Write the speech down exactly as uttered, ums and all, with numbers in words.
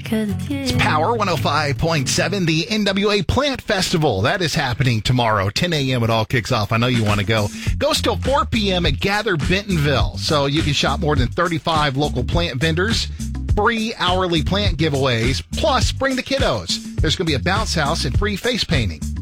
It's Power one oh five point seven, the N W A Plant Festival. That is happening tomorrow, ten a.m. It all kicks off. I know you want to go. Goes till four p.m. at Gather Bentonville. So you can shop more than thirty-five local plant vendors, free hourly plant giveaways, plus bring the kiddos. There's going to be a bounce house and free face painting.